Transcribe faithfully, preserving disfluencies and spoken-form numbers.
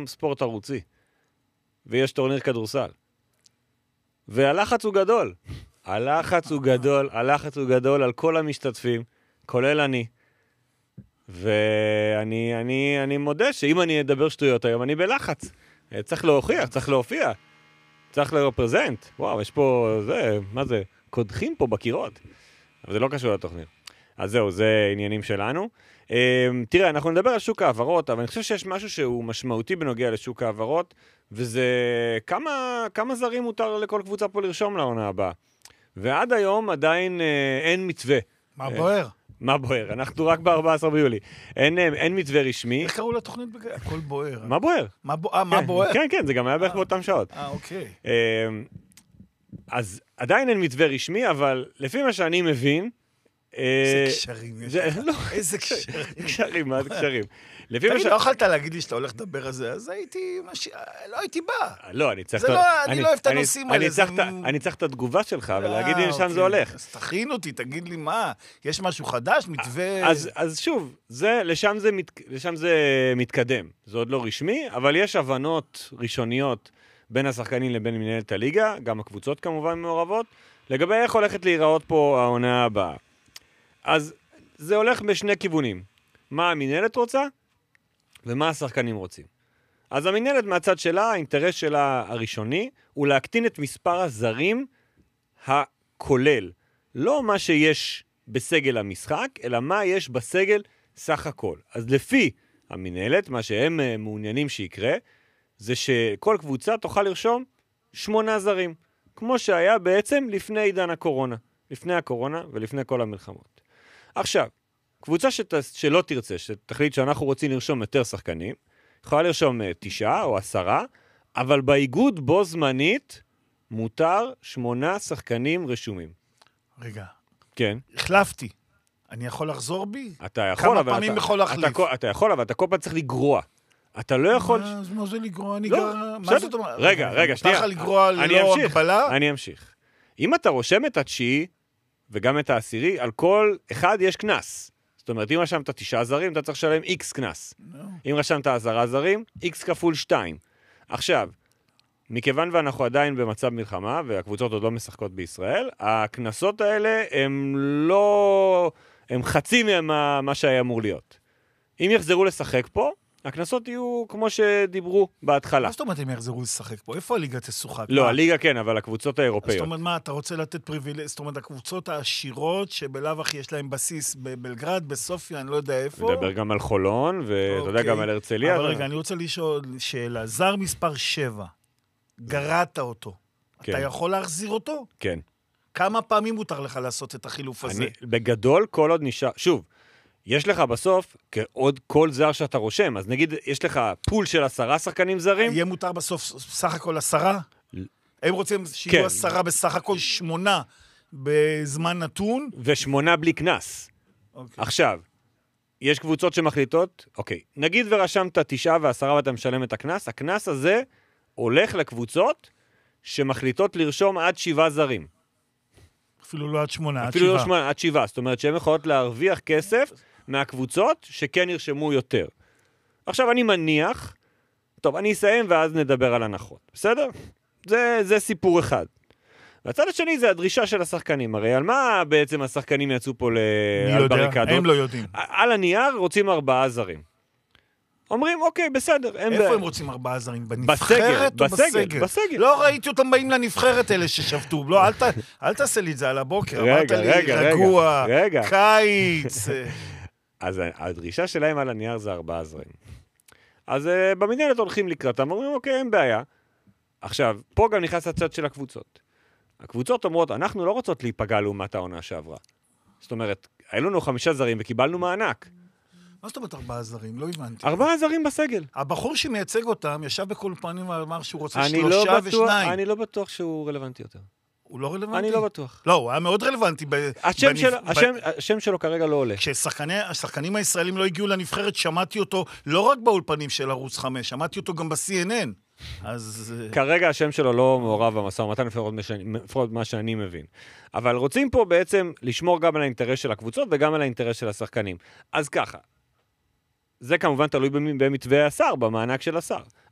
גם ספורט ערוצי, ויש טורניר כדורסל. והלחץ הוא גדול. הלחץ הוא גדול, הלחץ הוא גדול על כל המשתתפים, כולל אני. ואני אני, אני מודה שאם אני אדבר שטויות היום, אני בלחץ. צריך להוכיח, צריך להופיע. צריך לרפרזנט. וואו, יש פה, זה, מה זה? קודחים פה בקירות. אבל זה לא קשור לתוכנית. אז זהו, זה עניינים שלנו. תראה, אנחנו נדבר על שוק העברות, אבל אני חושב שיש משהו שהוא משמעותי בנוגע לשוק העברות, וזה כמה, כמה זרים מותר לכל קבוצה פה לרשום לעונה הבאה. ועד היום עדיין אה, אין מתווה. מה בוער? מה בוער? אנחנו רק ב-ארבעה עשר ביולי. אין, אין מתווה רשמי. איך קראו לתוכנית? הכל בוער. מה בוער? מה בוער? כן, כן, זה גם היה בערך באותם שעות. אה, אוקיי. אז עדיין אין מתווה רשמי, אבל לפי מה שאני מבין, איזה קשרים יש לך. איזה קשרים. קשרים, מה זה קשרים? תגיד, לא יכולת להגיד לי שאתה הולך לדבר על זה, אז הייתי, לא הייתי בא. לא, אני צריך... אני לא אוהב את הנושאים האלה. אני צריך את את התגובה שלך, ולהגיד לי לשם זה הולך. אז תכין אותי, תגיד לי מה, יש משהו חדש, מתווה... אז שוב, לשם זה מתקדם. זה עוד לא רשמי, אבל יש הבנות ראשוניות בין השחקנים לבין מנהלת הליגה, גם הקבוצות כמובן מעורבות, לגבי איך הולכת להיראות פה העונה הבאה. אז זה הולך בשני כיוונים. מה המנהלת רוצה ומה השחקנים רוצים. אז המנהלת מהצד שלה, האינטרס שלה הראשוני, הוא להקטין את מספר הזרים הכולל. לא מה שיש בסגל המשחק, אלא מה יש בסגל סך הכל. אז לפי המנהלת, מה שהם מעוניינים שיקרה, זה שכל קבוצה תוכל לרשום שמונה זרים, כמו שהיה בעצם לפני עידן הקורונה. לפני הקורונה ולפני כל המלחמות. עכשיו, קבוצה שת, שלא תרצה, שתחליט שאנחנו רוצים לרשום יותר שחקנים, יכולה לרשום תשעה או עשרה, אבל באיגוד בו זמנית מותר שמונה שחקנים רשומים. רגע. כן. החלפתי. אני יכול לחזור בי? אתה יכול, כמה אבל פעמים אתה, יכול להחליף? אתה, אתה יכול, אבל אתה כל פעם צריך לגרוע. אתה לא יכול... מה, מה זה לגרוע? אני לא, גר... מה זאת אומרת? רגע, רגע, שנייה. אתה לגרוע ללא הגבלה? אני אמשיך. אם אתה רושם את התשיעי, וגם את העשירי, על כל אחד יש כנס. זאת אומרת, אם רשמת תשעה זרים, אתה צריך לשלם X כנס. No. אם רשמת עשרה זרים, X כפול שתיים. עכשיו, מכיוון ואנחנו עדיין במצב מלחמה, והקבוצות עוד לא משחקות בישראל, הכנסות האלה הם לא... הם חצי ממה מה שהיה אמור להיות. אם יחזרו לשחק פה, הכנסות יהיו כמו שדיברו בהתחלה. מה זאת אומרת הם יחזרו לשחק פה? איפה הליגה תשוחק? לא, הליגה כן, אבל הקבוצות האירופאיות. זאת אומרת, מה, אתה רוצה לתת פריבילגיה? זאת אומרת, הקבוצות העשירות, שבלאו הכי יש להם בסיס בבלגרד, בסופיה, אני לא יודע איפה. מדבר גם על חולון, ואתה יודע גם על הרצליה. אבל רגע, אני רוצה לשאול שאלה. זר מספר שבע, גרעת אותו. אתה יכול להחזיר אותו? כן. כמה פעמים מותר לך לעשות את החילוף הזה? בגדול, כל עוד נשאר... שוב, יש לך בסוף, כעוד כל זר שאתה רושם, אז נגיד, יש לך פול של עשרה שחקנים זרים. יהיה מותר בסוף סך הכל עשרה? הם רוצים שיהיו עשרה בסך הכל שמונה בזמן נתון? ושמונה בלי כנס. עכשיו, יש קבוצות שמחליטות, אוקיי, נגיד ורשמת תשעה ועשרה ואתה משלם את הכנס, הכנס הזה הולך לקבוצות שמחליטות לרשום עד שבעה זרים. אפילו לא עד שמונה, עד שבעה. אפילו לא שמונה, עד שבעה. זאת אומרת שהן יכולות להרוויח כסף מהקבוצות שכן ירשמו יותר. עכשיו אני מניח, טוב, אני אסיים ואז נדבר על הנחות. בסדר? זה, זה סיפור אחד. והצד השני זה הדרישה של השחקנים. הרי על מה בעצם השחקנים יצאו פה על בריקדות? הם לא יודעים. על הנייר רוצים ארבעה זרים. אומרים, אוקיי, בסדר. איפה הם רוצים ארבעה זרים? בנבחרת או בסגל? בסגל. לא ראיתי אותם באים לנבחרת אלה ששבתו. לא, אל תעשה לי את זה על הבוקר. רגע, רגע, רגוע, קיץ. אז הדרישה שלהם על הנייר זה ארבעה זרים. אז במנהלת הולכים לקראתם, אומרים, אוקיי, אין בעיה. עכשיו, פה גם נכנס הצד של הקבוצות. הקבוצות אומרות, אנחנו לא רוצות להיפגע לעומת העונה שעברה. זאת אומרת, היו לנו חמישה זרים וקיבלנו מענק. מה זאת אומרת ארבעה זרים? לא הבנתי. ארבעה זרים בסגל. הבחור שמייצג אותם ישב בכל פנים ואמר שהוא רוצה שלושה ושניים. אני לא בטוח שהוא רלוונטי יותר. הוא לא רלוונטי? אני לא בטוח. לא, הוא היה מאוד רלוונטי. השם שלו כרגע לא עולה. כשהשחקנים הישראלים לא הגיעו לנבחרת, שמעתי אותו לא רק באולפנים של ערוץ חמש, שמעתי אותו גם ב-סי אן אן. אז... כרגע השם שלו לא מעורב במשא ומתן, לפחות מה שאני מבין. אבל רוצים פה בעצם לשמור גם על האינטרס של הקבוצות וגם על האינטרס של השחקנים. אז ככה, זה כמובן תלוי במתווה השר, במענק של השר.